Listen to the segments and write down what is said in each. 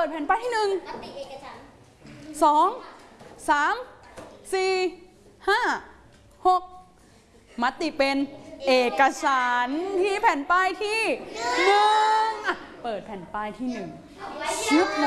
ปิดแผ่นป้ายที่1 2 3 4 5 6มติเป็นเอกฉันท์ที่แผ่นป้ายที่1เปิดแผ่นป้ายที่1ชิบโห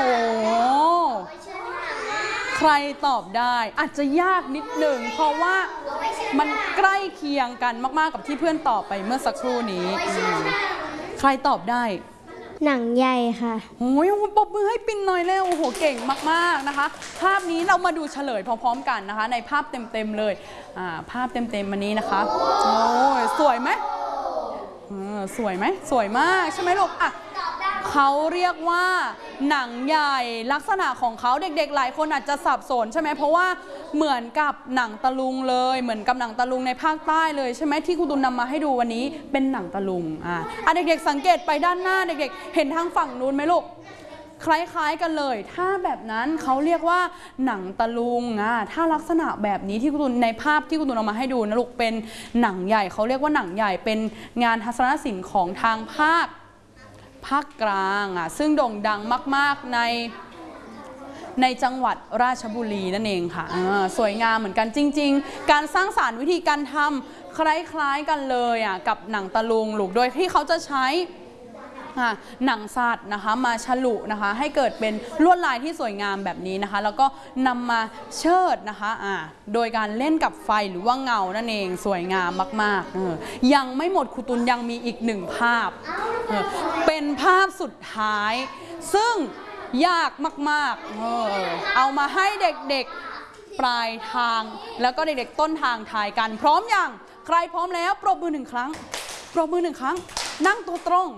ใครตอบได้อาจจะยากนิดหนึ่งเพราะว่ามันใกล้เคียงกันมากๆกับที่เพื่อนตอบไปเมื่อสักครู่นี้ใครตอบได้หนังใหญ่ค่ะโอ้ยปรบมือให้ปินหน่อยแล้วโอ้โหเก่งมากๆนะคะภาพนี้เรามาดูเฉลยพร้อมๆกันนะคะในภาพเต็มๆเลยภาพเต็มๆอันนี้นะคะโอ้ยสวยไหมสวยไหมสวยมากใช่ไหมลูกเขาเรียกว่าหนังใหญ่ลักษณะของเขาเด็กๆหลายคนอาจจะสับสนใช่ไหมเพราะว่าเหมือนกับหนังตะลุงเลยเหมือนกับหนังตะลุงในภาคใต้เลยใช่ไหมที่ครูตุลนำมาให้ดูวันนี้เป็นหนังตะลุงเด็กๆสังเกตไปด้านหน้าเด็กๆเห็นทางฝั่งนู้นไหมลูกคล้ายๆกันเลยถ้าแบบนั้นเขาเรียกว่าหนังตะลุงถ้าลักษณะแบบนี้ที่ครูตุลในภาพที่ครูตุลเอามาให้ดูนะลูกเป็นหนังใหญ่เขาเรียกว่าหนังใหญ่เป็นงานทัศนศิลป์ของทางภาคกลางซึ่งโด่งดังมากๆในจังหวัดราชบุรีนั่นเองค่ะสวยงามเหมือนกันจริงๆการสร้างสรรค์วิธีการทำคล้ายๆกันเลยกับหนังตะลุงลูกโดยที่เขาจะใช้หนังสัตว์นะคะมาฉลุนะคะให้เกิดเป็นลวดลายที่สวยงามแบบนี้นะคะแล้วก็นำมาเชิดนะคะโดยการเล่นกับไฟหรือว่าเงานั่นเองสวยงามมากๆยังไม่หมดครูตุลยังมีอีก1ภาพเป็นภาพสุดท้ายซึ่งยากมากๆเอามาให้เด็กๆปลายทางแล้วก็เด็กๆต้นทางทายกันพร้อมยังใครพร้อมแล้วปรบมือ1 ครั้งปรบมือ1 ครั้งนั่งตัวตรง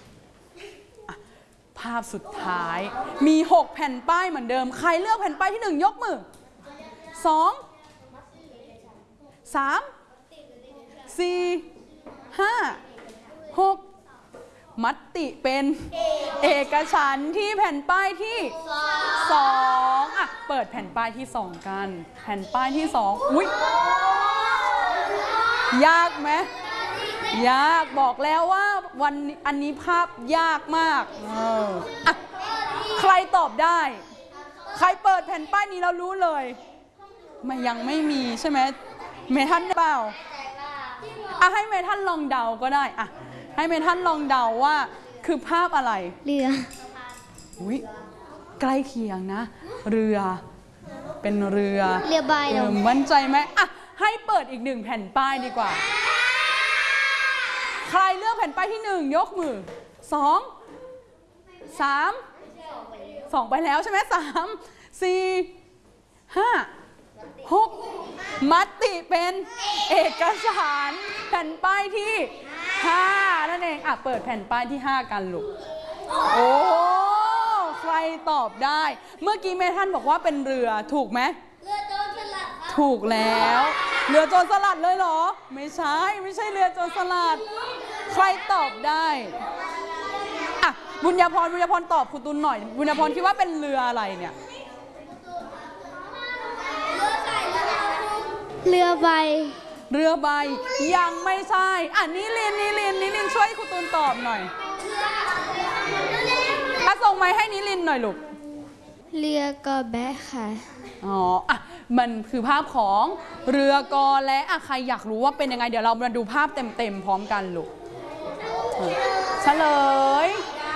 ภาพสุดท้ายมี6แผ่นป้ายเหมือนเดิมใครเลือกแผ่นป้ายที่1ยกมือ2 3 4 5 6มติเป็นเอกฉันท์ที่แผ่นป้ายที่2เปิดแผ่นป้ายที่2กันแผ่นป้ายที่2อุ๊ยยากไหมยากบอกแล้วว่าอันนี้ภาพยากมากใครตอบได้ใครเปิดแผ่นป้ายนี้เรารู้เลยมันยังไม่มีใช่ไหมเมทัลเปล่าให้เมทัลลองเดาก็ได้ให้เมทัลลองเดาว่าคือภาพอะไรเรืออุ๊ยใกล้เคียงนะเรือเป็นเรือใบมั่นใจไหมให้เปิดอีก1แผ่นป้ายดีกว่าใครเลือกแผ่นป้ายที่1ยกมือ2 3 2ไปแล้วใช่ไหม3 4 5 6มติเป็นเอกฉันท์แผ่นป้ายที่5นั่นเองเปิดแผ่นป้ายที่5กันลูกโอ้ใครตอบได้เมื่อกี้เมทัลบอกว่าเป็นเรือถูกไหมเรือโจรสลัดถูกแล้วเรือโจรสลัดเลยเหรอไม่ใช่เรือโจรสลัดใครตอบได้บุญญาพรตอบครูตุลหน่อยบุญญาพรคิดว่าเป็นเรืออะไรเนี่ยเรือใบยังไม่ใช่นิลินช่วยครูตุลตอบหน่อยส่งไม้ให้นิลินหน่อยลูกเรือกอแบะค่ะมันคือภาพของเรือกอและใครอยากรู้ว่าเป็นยังไงเดี๋ยวเรามาดูภาพเต็มพร้อมกันลูกเฉลย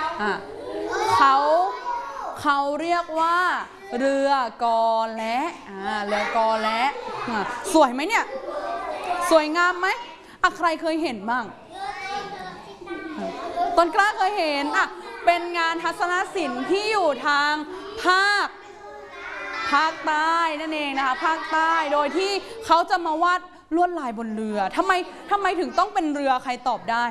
เขาเรียกว่าเรือกอและเรือกอและสวยไหมเนี่ยสวยงามไหมใครเคยเห็นบ้างต้นกล้าเคยเห็นเป็นงานทัศนศิลป์ที่อยู่ทางภาคใต้นั่นเองนะคะภาคใต้โดยที่เขาจะมาวาดลวดลายบนเรือทำไมถึงต้องเป็นเรือใครตอบได้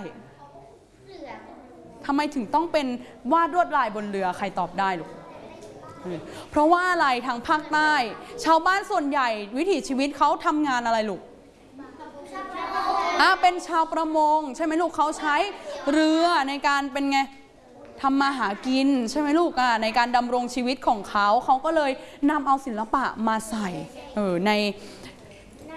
ทำไมถึงต้องเป็นวาดลวดลายบนเรือใครตอบได้ลูกเพราะว่าอะไรทางภาคใต้ชาวบ้านส่วนใหญ่วิถีชีวิตเขาทำงานอะไรลูกเป็นชาวประมงใช่ไหมลูกเขาใช้เรือในการเป็นไงทำมาหากินใช่ไหมลูกในการดำรงชีวิตของเขาก็เลยนำเอาศิลปะมาใส่ใน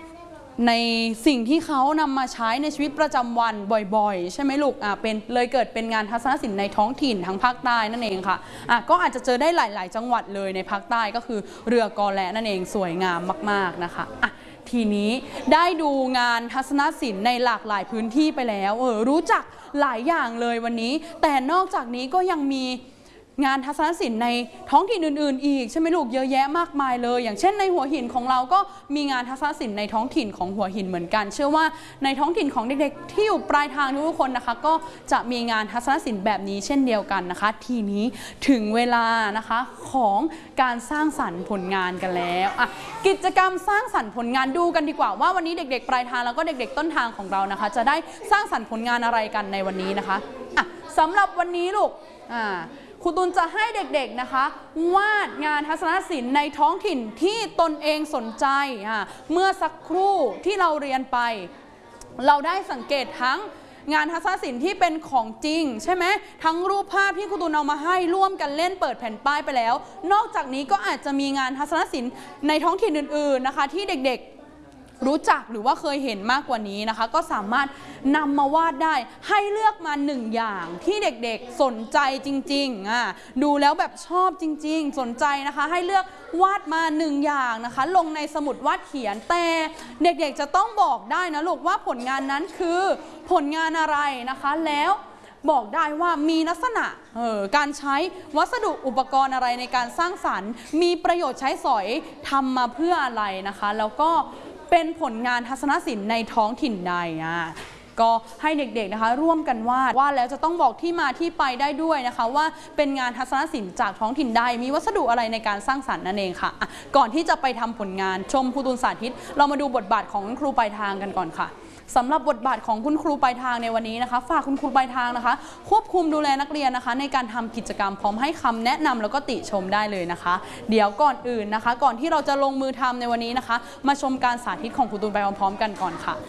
ในสิ่งที่เขานำมาใช้ในชีวิตประจำวันบ่อยๆใช่ไหมลูกเป็นเลยเกิดเป็นงานทัศนศิลป์ในท้องถิ่นทั้งภาคใต้นั่นเองค่ะก็อาจจะเจอได้หลายๆจังหวัดเลยในภาคใต้ก็คือเรือกอแลนั่นเองสวยงามมากๆนะคะทีนี้ได้ดูงานทัศนศิลป์ในหลากหลายพื้นที่ไปแล้วรู้จักหลายอย่างเลยวันนี้แต่นอกจากนี้ก็ยังมีงานทัศนศิลป์ในท้องถิ่นอื่นๆอีกใช่ไหมลูกเยอะแยะมากมายเลยอย่างเช่นในหัวหินของเราก็มีงานทัศนศิลป์ในท้องถิ่นของหัวหินเหมือนกันเชื่อว่าในท้องถิ่นของเด็กๆที่อยู่ปลายทางทุกคนนะคะก็จะมีงานทัศนศิลป์แบบนี้เช่นเดียวกันนะคะทีนี้ถึงเวลานะคะของการสร้างสรรค์ผลงานกันแล้วกิจกรรมสร้างสรรค์ผลงานดูกันดีกว่าว่าวันนี้เด็กๆปลายทางแล้วก็เด็กๆต้นทางของเรานะคะจะได้สร้างสรรค์ผลงานอะไรกันในวันนี้นะคะสำหรับวันนี้ลูกครูตุลจะให้เด็กๆนะคะวาดงานทัศนศิลป์ในท้องถิ่นที่ตนเองสนใจเมื่อสักครู่ที่เราเรียนไปเราได้สังเกตทั้งงานทัศนศิลป์ที่เป็นของจริงใช่ไหมทั้งรูปภาพที่ครูตุลเอามาให้ร่วมกันเล่นเปิดแผ่นป้ายไปแล้วนอกจากนี้ก็อาจจะมีงานทัศนศิลป์ในท้องถิ่นอื่นๆนะคะที่เด็กๆรู้จักหรือว่าเคยเห็นมากกว่านี้นะคะก็สามารถนำมาวาดได้ให้เลือกมา1อย่างที่เด็กๆสนใจจริงๆดูแล้วแบบชอบจริงๆสนใจนะคะให้เลือกวาดมา1อย่างนะคะลงในสมุดวาดเขียนแต่เด็กๆจะต้องบอกได้นะลูกว่าผลงานนั้นคือผลงานอะไรนะคะแล้วบอกได้ว่ามีลักษณะการใช้วัสดุอุปกรณ์อะไรในการสร้างสรรค์มีประโยชน์ใช้สอยทำมาเพื่ออะไรนะคะแล้วก็เป็นผลงานทัศนศิลป์ในท้องถิ่นใดก็ให้เด็กๆนะคะร่วมกันวาดแล้วจะต้องบอกที่มาที่ไปได้ด้วยนะคะว่าเป็นงานทัศนศิลป์จากท้องถิ่นใดมีวัสดุอะไรในการสร้างสรรค์นั่นเองค่ะก่อนที่จะไปทำผลงานชมครูตุลสาธิตเรามาดูบทบาทของครูปลายทางกันก่อนค่ะสำหรับบทบาทของคุณครูปลายทางในวันนี้นะคะฝากคุณครูปลายทางนะคะควบคุมดูแลนักเรียนนะคะในการทำกิจกรรมพร้อมให้คำแนะนำแล้วก็ติชมได้เลยนะคะเดี๋ยวก่อนอื่นนะคะก่อนที่เราจะลงมือทำในวันนี้นะคะมาชมการสาธิตของครูตุลไปพร้อมๆกันก่อนค่ะ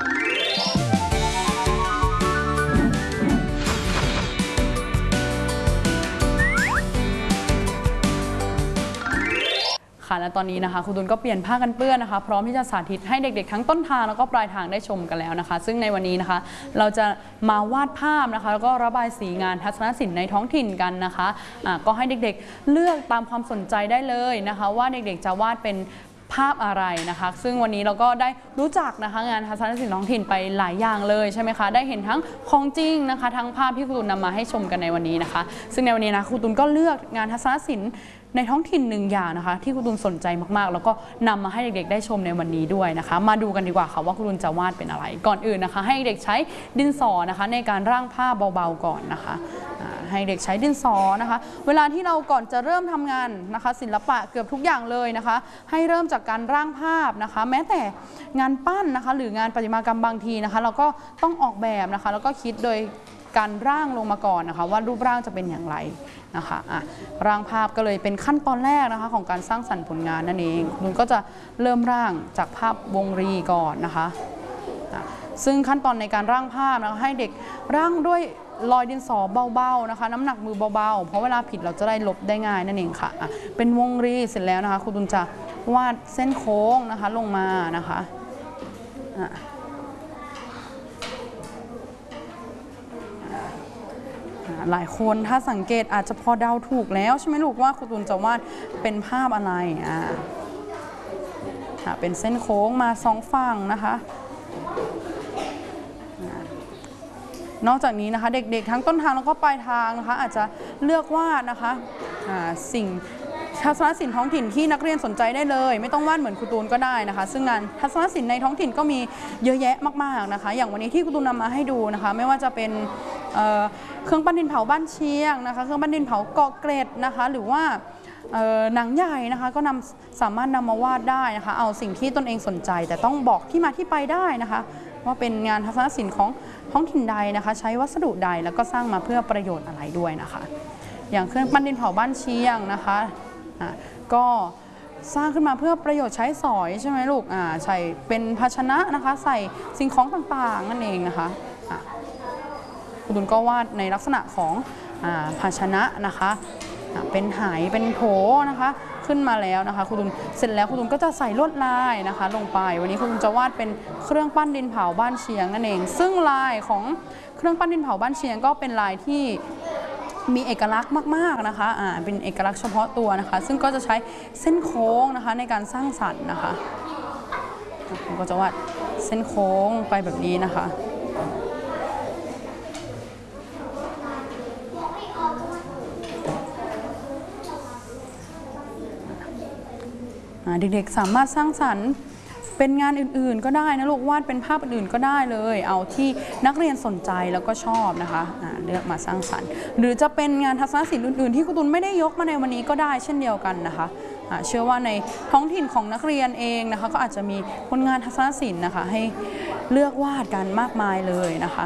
และตอนนี้นะคะครูตุลก็เปลี่ยนผ้ากันเปื้อนนะคะพร้อมที่จะสาธิตให้เด็กๆทั้งต้นทางแล้วก็ปลายทางได้ชมกันแล้วนะคะซึ่งในวันนี้นะคะเราจะมาวาดภาพนะคะแล้วก็ระบายสีงานทัศนศิลป์ในท้องถิ่นกันนะคะก็ให้เด็กๆเลือกตามความสนใจได้เลยนะคะว่าเด็กๆจะวาดเป็นภาพอะไรนะคะซึ่งวันนี้เราก็ได้รู้จักนะคะงานทัศนศิลป์ท้องถิ่นไปหลายอย่างเลยใช่ไหมคะได้เห็นทั้งของจริงนะคะทั้งภาพที่ครูตุลนำมาให้ชมกันในวันนี้นะคะซึ่งในวันนี้นะครูตุลก็เลือกงานทัศนศิลป์ในท้องถิ่น1อย่างนะคะที่ครูตุลสนใจมากๆแล้วก็นำมาให้เด็กๆได้ชมในวันนี้ด้วยนะคะมาดูกันดีกว่าค่ะว่าครูตุลจะวาดเป็นอะไรก่อนอื่นนะคะให้เด็กใช้ดินสอนะคะในการร่างภาพเบาๆก่อนนะคะให้เด็กใช้ดินสอนะคะเวลาที่เราก่อนจะเริ่มทำงานนะคะศิลปะเกือบทุกอย่างเลยนะคะให้เริ่มจากการร่างภาพนะคะแม้แต่งานปั้นนะคะหรืองานประติมากรรมบางทีนะคะเราก็ต้องออกแบบนะคะแล้วก็คิดโดยการร่างลงมาก่อนนะคะว่ารูปร่างจะเป็นอย่างไรนะคะร่างภาพก็เลยเป็นขั้นตอนแรกนะคะของการสร้างสรรค์ผลงานนั่นเองคุณก็จะเริ่มร่างจากภาพวงรีก่อนนะคะซึ่งขั้นตอนในการร่างภาพนะคะให้เด็กร่างด้วยรอยดินสอเบาๆนะคะน้ำหนักมือเบาๆเพราะเวลาผิดเราจะได้ลบได้ง่ายนั่นเองค่ะเป็นวงรีเสร็จแล้วนะคะครูตุลจะวาดเส้นโค้งนะคะลงมานะคะหลายคนถ้าสังเกตอาจจะพอเดาถูกแล้วใช่ไหมลูกว่าครูตุลจะวาดเป็นภาพอะไรเป็นเส้นโค้งมา2ฝั่งนะคะนอกจากนี้นะคะเด็กๆทั้งต้นทางแล้วก็ปลายทางนะคะอาจจะเลือกวาดนะคะสิ่งทัศนศิลป์ท้องถิ่นที่นักเรียนสนใจได้เลยไม่ต้องวาดเหมือนครูตูนก็ได้นะคะซึ่งงานทัศนศิลป์ในท้องถิ่นก็มีเยอะแยะมากๆนะคะอย่างวันนี้ที่ครูตูนนำมาให้ดูนะคะไม่ว่าจะเป็นเครื่องปั้นดินเผาบ้านเชียงนะคะเครื่องปั้นดินเผาเกาะเกร็ดนะคะหรือว่าหนังใหญ่นะคะก็สามารถนำมาวาดได้นะคะเอาสิ่งที่ตนเองสนใจแต่ต้องบอกที่มาที่ไปได้นะคะว่าเป็นงานทัศนศิลป์ของท้องถิ่นใดนะคะใช้วัสดุใดแล้วก็สร้างมาเพื่อประโยชน์อะไรด้วยนะคะอย่างเครื่องปั้นดินเผาบ้านเชียงนะคะก็สร้างขึ้นมาเพื่อประโยชน์ใช้สอยใช่ไหมลูกใส่เป็นภาชนะนะคะใส่สิ่งของต่างๆนั่นเองนะคะครูตุลก็วาดในลักษณะของภาชนะนะคะเป็นไหเป็นโถนะคะเคขึ้นมาแล้วนะคะคุณตุลเสร็จแล้วคุณตุลก็จะใส่ลวดลายนะคะลงไปวันนี้คุณตุลจะวาดเป็นเครื่องปั้นดินเผาบ้านเชียงนั่นเองซึ่งลายของเครื่องปั้นดินเผาบ้านเชียงก็เป็นลายที่มีเอกลักษณ์มากๆนะคะเป็นเอกลักษณ์เฉพาะตัวนะคะซึ่งก็จะใช้เส้นโค้งนะคะในการสร้างสรรค์นะคะผมก็จะวาดเส้นโค้งไปแบบนี้นะคะเด็กๆสามารถสร้างสรรค์เป็นงานอื่นๆก็ได้นะลูกวาดเป็นภาพอื่นๆก็ได้เลยเอาที่นักเรียนสนใจแล้วก็ชอบนะคะเลือกมาสร้างสรรค์หรือจะเป็นงานทัศนศิลป์อื่นๆที่ครูตุลไม่ได้ยกมาในวันนี้ก็ได้เช่นเดียวกันนะคะเชื่อว่าในท้องถิ่นของนักเรียนเองนะคะก็อาจจะมีผลงานทัศนศิลป์นะคะให้เลือกวาดกันมากมายเลยนะคะ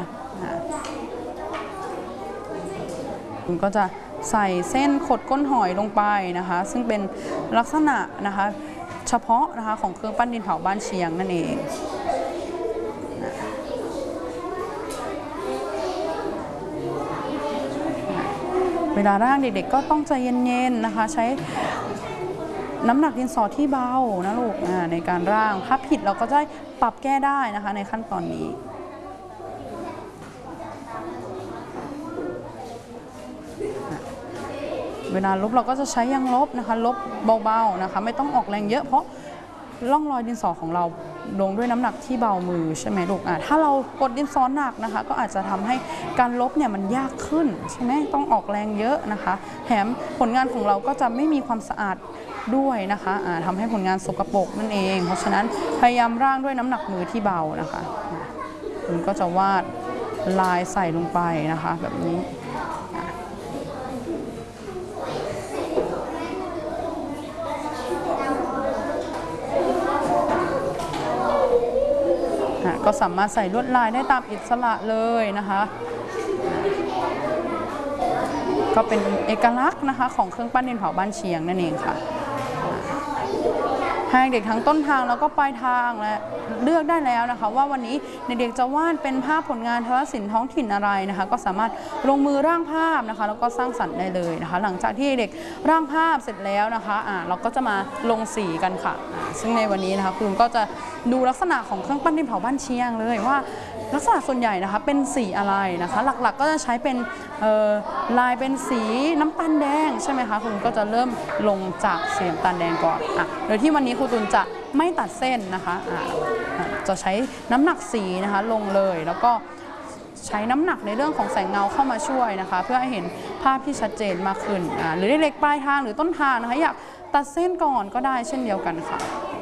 คุณก็จะใส่เส้นขดก้นหอยลงไปนะคะซึ่งเป็นลักษณะนะคะเฉพาะนะคะของเครื่องปั้นดินเผาบ้านเชียงนั่นเองเวลาร่างเด็กๆก็ต้องใจเย็นๆนะคะใช้น้ำหนักดินสอที่เบานะลูกในการร่างถ้าผิดเราก็จะปรับแก้ได้นะคะในขั้นตอนนี้เวลาลบเราก็จะใช้ยางลบนะคะลบเบาๆนะคะไม่ต้องออกแรงเยอะเพราะร่องรอยดินสอของเราลงด้วยน้ำหนักที่เบามือใช่ไหมลูกถ้าเรากดดินสอหนักนะคะก็อาจจะทำให้การลบเนี่ยมันยากขึ้นใช่ไหมต้องออกแรงเยอะนะคะแถมผลงานของเราก็จะไม่มีความสะอาดด้วยนะคะทำให้ผลงานสกปรกนั่นเองเพราะฉะนั้นพยายามร่างด้วยน้ำหนักมือที่เบานะคะคุณก็จะวาดลายใส่ลงไปนะคะแบบนี้ก็สามารถใส่ลวดลายได้ตามอิสระเลยนะคะก็เป็นเอกลักษณ์นะคะของเครื่องปั้นดินเผาบ้านเชียงนั่นเองค่ะให้เด็กทั้งต้นทางแล้วก็ปลายทางและเลือกได้แล้วนะคะว่าวันนี้เด็กๆจะวาดเป็นภาพผลงานทัศนศิลป์ท้องถิ่นอะไรนะคะก็สามารถลงมือร่างภาพนะคะแล้วก็สร้างสรรค์ได้เลยนะคะหลังจากที่เด็กร่างภาพเสร็จแล้วนะคะเราก็จะมาลงสีกันค่ะซึ่งในวันนี้นะคะคุณก็จะดูลักษณะของเครื่องปั้นดินเผาบ้านเชียงเลยว่าลักษณะส่วนใหญ่นะคะเป็นสีอะไรนะคะหลักๆก็จะใช้เป็นลายเป็นสีน้ำตาลแดงใช่ไหมคะคุณก็จะเริ่มลงจากสีน้ำตาลแดงก่อนโดยที่วันนี้ครูตุลจะไม่ตัดเส้นนะคะจะใช้น้ำหนักสีนะคะลงเลยแล้วก็ใช้น้ำหนักในเรื่องของแสงเงาเข้ามาช่วยนะคะเพื่อให้เห็นภาพที่ชัดเจนมากขึ้นหรือเล็กปลายทางหรือต้นทางนะคะอยากตัดเส้นก่อนก็ได้เช่นเดียวกันค่ะ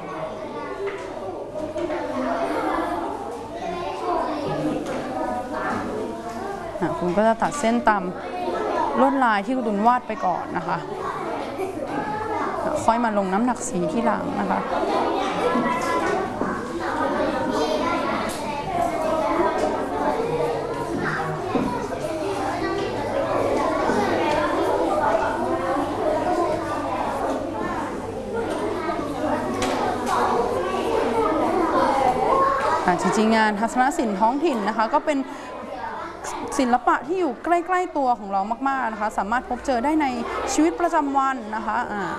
คุณก็จะตัดเส้นตามลวดลายที่คุณตุลวาดไปก่อนนะคะค่อยมาลงน้ำหนักสีที่หลังนะคะจริงๆงานทัศนศิลป์ท้องถิ่นนะคะก็เป็นศิลปะที่อยู่ใกล้ๆตัวของเรามากๆนะคะสามารถพบเจอได้ในชีวิตประจำวันนะคะ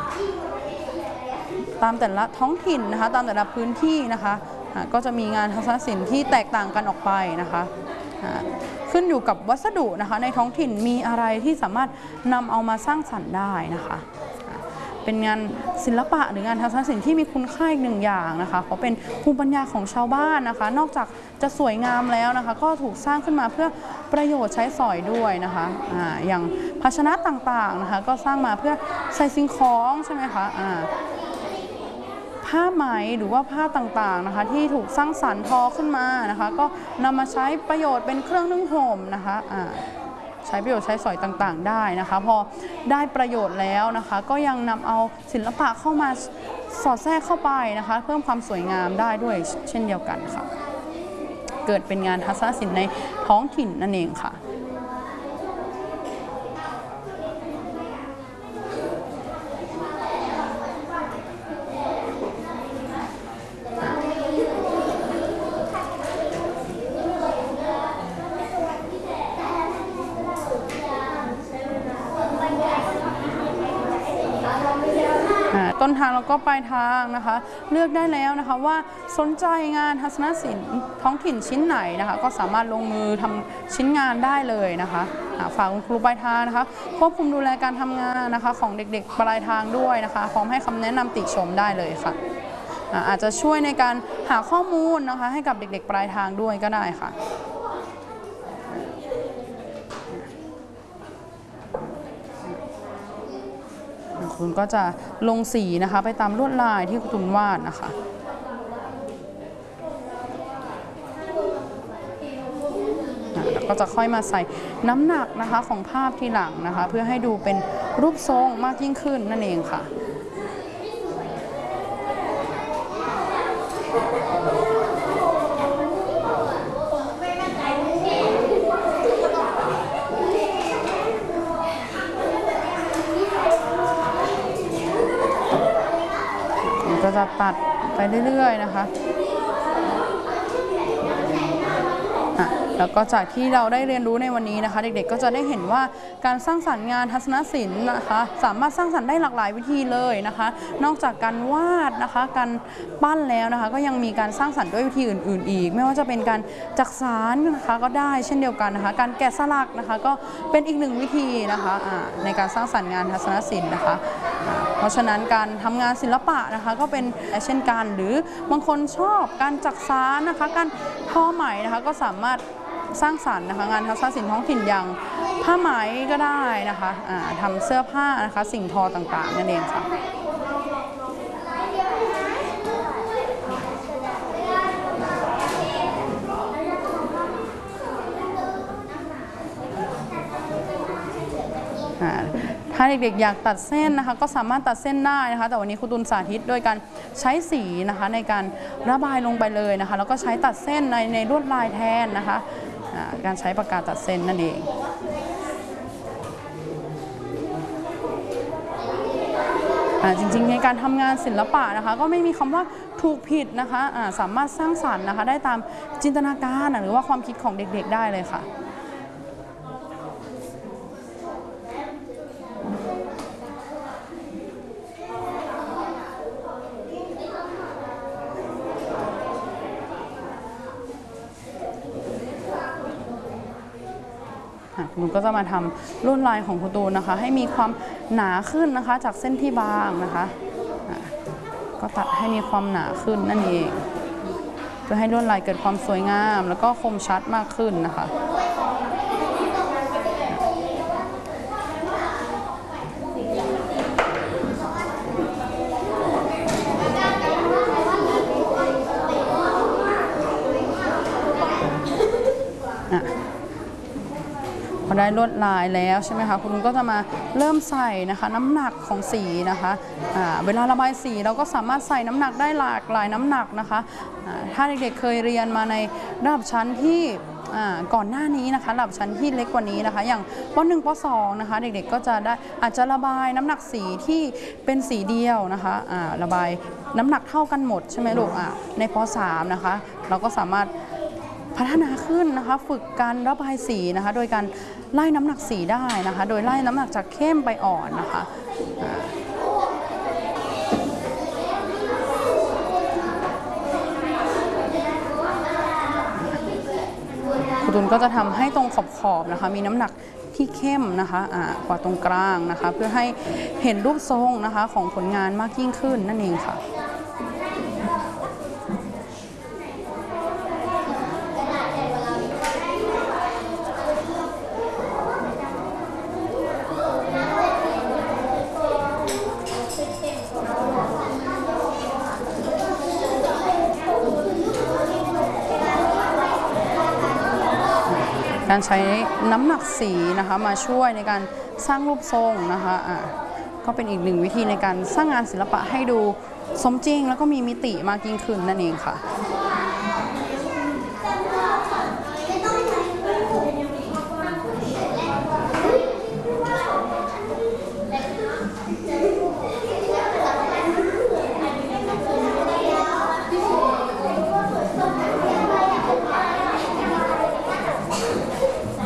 ตามแต่ละท้องถิ่นนะคะตามแต่ละพื้นที่นะคะก็จะมีงานทัศนศิลป์ที่แตกต่างกันออกไปนะคะขึ้นอยู่กับวัสดุนะคะในท้องถิ่นมีอะไรที่สามารถนำเอามาสร้างสรรค์ได้นะคะเป็นงานศิลปะหรืองานทัศนศิลป์ที่มีคุณค่าอีกหนึ่งอย่างนะคะเพราะเป็นภูมิปัญญาของชาวบ้านนะคะนอกจากจะสวยงามแล้วนะคะก็ถูกสร้างขึ้นมาเพื่อประโยชน์ใช้สอยด้วยนะคะอย่างภาชนะต่างๆนะคะก็สร้างมาเพื่อใส่สิ่งของใช่ไหมคะผ้าไหมหรือว่าผ้าต่างๆนะคะที่ถูกสร้างสรรค์ทอขึ้นมานะคะก็นำมาใช้ประโยชน์เป็นเครื่องนึ่งห่มนะคะใช้ประโยชน์ใช้สอยต่างๆได้นะคะพอได้ประโยชน์แล้วนะคะก็ยังนำเอาศิลปะเข้ามาสอดแทรกเข้าไปนะคะเพิ่มความสวยงามได้ด้วยเช่นเดียวกันค่ะเกิดเป็นงานทัศนศิลป์ในท้องถิ่นนั่นเองค่ะตต้นทางแล้วก็ปลายทางนะคะเลือกได้แล้วนะคะว่าสนใจงานทัศนศิลป์ท้องถิ่นชิ้นไหนนะคะก็สามารถลงมือทำชิ้นงานได้เลยนะคะฝากคุณครูปลายทางนะคะควบคุมดูแลการทำงานนะคะของเด็กๆปลายทางด้วยนะคะพร้อมให้คำแนะนำติชมได้เลยค่ะอาจจะช่วยในการหาข้อมูลนะคะให้กับเด็กๆปลายทางด้วยก็ได้ค่ะคุณก็จะลงสีนะคะไปตามลวดลายที่คุณตุนวาดนะคะแล้วก็จะค่อยมาใส่น้ำหนักนะคะของภาพทีหลังนะคะเพื่อให้ดูเป็นรูปทรงมากยิ่งขึ้นนั่นเองค่ะก็จะตัดไปเรื่อยๆนะคะแล้วก็จากที่เราได้เรียนรู้ในวันนี้นะคะเด็กๆก็จะได้เห็นว่าการสร้างสรรค์งานทัศนศิลป์นะคะสามารถสร้างสรรค์ได้หลากหลายวิธีเลยนะคะนอกจากการวาดนะคะการปั้นแล้วนะคะก็ยังมีการสร้างสรรค์ด้วยวิธีอื่นๆอีกไม่ว่าจะเป็นการจักสานนะคะก็ได้เช่นเดียวกันนะคะการแกะสลักนะคะก็เป็นอีกหนึ่งวิธีนะคะในการสร้างสรรค์งานทัศนศิลป์นะคะเพราะฉะนั้นการทำงานศิลปะนะคะก็เป็นเช่นกันหรือบางคนชอบการจักสานนะคะการทอไหมนะคะก็สามารถสร้างสรรค์นะคะงานทัศนศิลป์ท้องถิ่นอย่างผ้าไหมก็ได้นะคะทำเสื้อผ้านะคะสิ่งทอต่างๆนั่นเองค่ะถ้าเด็กๆอยากตัดเส้นนะคะก็สามารถตัดเส้นได้นะคะแต่วันนี้ครูตุลสาธิตโดยการใช้สีนะคะในการระบายลงไปเลยนะคะแล้วก็ใช้ตัดเส้นในลวดลายแทนนะคะการใช้ปากกาตัดเส้นนั่นเองจริงๆในการทำงานศิลปะนะคะก็ไม่มีคำว่าถูกผิดนะคะสามารถสร้างสรรค์นะคะได้ตามจินตนาการหรือว่าความคิดของเด็กๆได้เลยค่ะคุณก็จะมาทำลวดลายของคุณตูนนะคะให้มีความหนาขึ้นนะคะจากเส้นที่บางนะคะก็ตัดให้มีความหนาขึ้นนั่นเองเพื่อให้ลวดลายเกิดความสวยงามแล้วก็คมชัดมากขึ้นนะคะพอได้ลวดลายแล้วใช่ไหมคะคุณลุงก็จะมาเริ่มใส่นะคะน้ำหนักของสีนะคะเวลาระบายสีเราก็สามารถใส่น้ำหนักได้หลากหลายน้ำหนักนะคะถ้าเด็กๆเคยเรียนมาในระดับชั้นที่ก่อนหน้านี้นะคะระดับชั้นที่เล็กกว่านี้นะคะอย่างป.1 ป.2 นะคะเด็กๆก็จะได้อาจจะระบายน้ำหนักสีที่เป็นสีเดียวนะคะระบายน้ำหนักเท่ากันหมดใช่ไหมลูกในป.3 นะคะเราก็สามารถพัฒนาขึ้นนะคะฝึกการระบายสีนะคะโดยการไล่น้ำหนักสีได้นะคะโดยไล่น้ำหนักจากเข้มไปอ่อนนะคะครูตุลก็จะทำให้ตรงขอบๆนะคะมีน้ำหนักที่เข้มนะคะกว่าตรงกลางนะคะเพื่อให้เห็นรูปทรงนะคะของผลงานมากยิ่งขึ้นนั่นเองค่ะการใช้น้ำหนักสีนะคะมาช่วยในการสร้างรูปทรงนะคะก็เป็นอีกหนึ่งวิธีในการสร้างงานศิลปะให้ดูสมจริงแล้วก็มีมิติมากยิ่งขึ้นนั่นเองค่ะ